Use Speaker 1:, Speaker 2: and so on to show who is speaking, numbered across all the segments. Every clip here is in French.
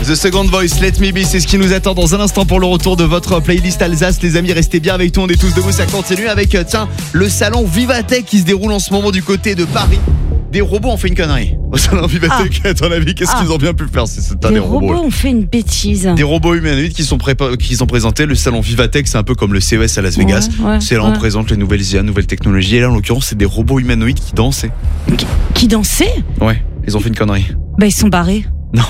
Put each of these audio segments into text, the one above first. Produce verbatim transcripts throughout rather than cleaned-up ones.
Speaker 1: The Second Voice, Let Me Be, c'est ce qui nous attend dans un instant pour le retour de votre playlist Alsace. Les amis, restez bien avec nous, on est tous debout, ça continue avec, tiens, le salon Vivatech qui se déroule en ce moment du côté de Paris. Des robots ont fait une connerie au salon Vivatech, ah. à ton avis, qu'est-ce ah. qu'ils ont bien pu faire si c'est un
Speaker 2: des,
Speaker 1: des robots,
Speaker 2: robots ont fait une bêtise.
Speaker 1: Des robots humanoïdes qui sont, prépa- qui sont présentés. Le salon Vivatech, c'est un peu comme le C E S à Las Vegas. Ouais, ouais, c'est là ouais. on présente les nouvelles I A, nouvelles technologies. Et là, en l'occurrence, c'est des robots humanoïdes qui dansaient.
Speaker 2: Qui, qui dansaient ?
Speaker 1: Ouais, ils ont fait une connerie.
Speaker 2: Bah, ils sont barrés.
Speaker 1: Non,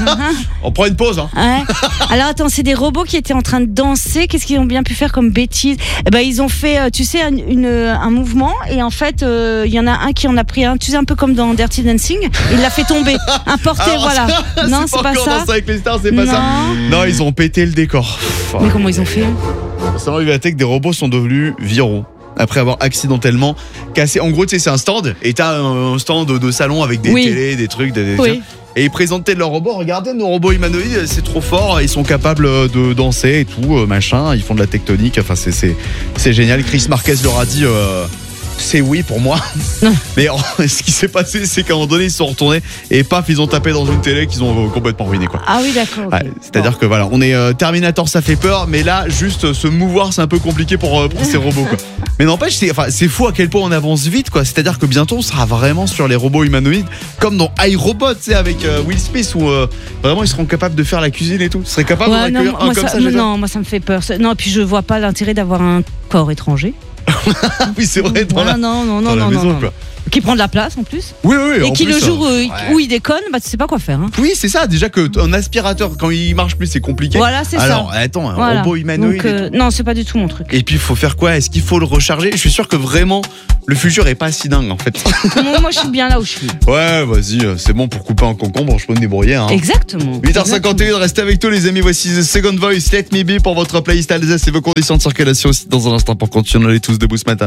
Speaker 1: on prend une pause. Hein.
Speaker 2: Ouais. Alors attends, c'est des robots qui étaient en train de danser. Qu'est-ce qu'ils ont bien pu faire comme bêtise ? Eh ben ils ont fait, tu sais, un, une, un mouvement et en fait, il euh, y en a un qui en a pris un, tu sais, un peu comme dans Dirty Dancing. Il l'a fait tomber, un porté, Alors, voilà.
Speaker 1: C'est
Speaker 2: non,
Speaker 1: c'est
Speaker 2: pas,
Speaker 1: pas, pas ça. Avec les stars, c'est pas
Speaker 2: non.
Speaker 1: ça. Non, ils ont pété le décor.
Speaker 2: Mais comment ils ont fait ?
Speaker 1: Au salon Vivatech, des robots sont devenus viraux. Après avoir accidentellement cassé. En gros, tu sais, c'est un stand. Et t'as un stand de, de salon avec des
Speaker 2: oui.
Speaker 1: télés, des trucs. Des, des
Speaker 2: oui.
Speaker 1: Et ils présentaient leurs robots. Regardez, nos robots humanoïdes, c'est trop fort. Ils sont capables de danser et tout, machin. Ils font de la tectonique. Enfin, c'est, c'est, c'est génial. Chris Marquez leur a dit... Euh, c'est oui pour moi. Mais oh, ce qui s'est passé, c'est qu'à un moment donné, ils se sont retournés et paf, ils ont tapé dans une télé qu'ils ont complètement ruiné, quoi.
Speaker 2: Ah oui, d'accord. Okay.
Speaker 1: Ouais, c'est-à-dire bon. que voilà, on est euh, Terminator, ça fait peur, mais là, juste euh, se mouvoir, c'est un peu compliqué pour, euh, pour ces robots, quoi. Mais n'empêche, c'est, enfin, c'est fou à quel point on avance vite, quoi. C'est-à-dire que bientôt, on sera vraiment sur les robots humanoïdes, comme dans iRobot, tu sais, avec euh, Will Smith, où euh, vraiment ils seront capables de faire la cuisine et tout. Ils seraient capables
Speaker 2: ouais,
Speaker 1: d'en accueillir un
Speaker 2: moi,
Speaker 1: comme
Speaker 2: ça,
Speaker 1: ça,
Speaker 2: non, non, moi ça me fait peur. Non, puis je vois pas l'intérêt d'avoir un corps étranger.
Speaker 1: Oui, c'est vrai, dans,
Speaker 2: ouais,
Speaker 1: la,
Speaker 2: non, non, non,
Speaker 1: dans la
Speaker 2: non,
Speaker 1: maison,
Speaker 2: non.
Speaker 1: quoi.
Speaker 2: Qui prend de la place en plus.
Speaker 1: Oui, oui, oui.
Speaker 2: Et qui
Speaker 1: plus,
Speaker 2: le jour
Speaker 1: euh,
Speaker 2: où, ouais. où il déconne, bah tu sais pas quoi faire. Hein.
Speaker 1: Oui, c'est ça. Déjà qu'un aspirateur, quand il marche plus, c'est compliqué.
Speaker 2: Voilà, c'est
Speaker 1: Alors,
Speaker 2: ça.
Speaker 1: Alors, attends, un
Speaker 2: voilà.
Speaker 1: robot humanoïde.
Speaker 2: Donc, euh, non, c'est pas du tout mon truc.
Speaker 1: Et puis, il faut faire quoi ? Est-ce qu'il faut le recharger ? Je suis sûr que vraiment, le futur est pas si dingue, en fait.
Speaker 2: moi, moi, je suis bien là où je suis.
Speaker 1: Ouais, vas-y, c'est bon pour couper un concombre, je peux me débrouiller. Hein.
Speaker 2: Exactement.
Speaker 1: huit heures cinquante et un, restez avec nous, les amis. Voici The Second Voice, Let Me Be pour votre playlist Alsace et vos conditions de circulation aussi dans un instant pour continuer. On est tous debout ce matin.